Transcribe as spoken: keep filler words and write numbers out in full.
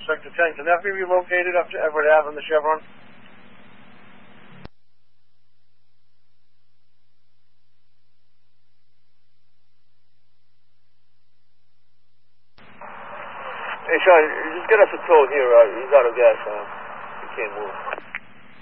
Sector ten. Can that be relocated up to Everett Ave on the Chevron? Hey, Sean, just get us a tow here. Uh, he's out of gas. Uh, he can't move.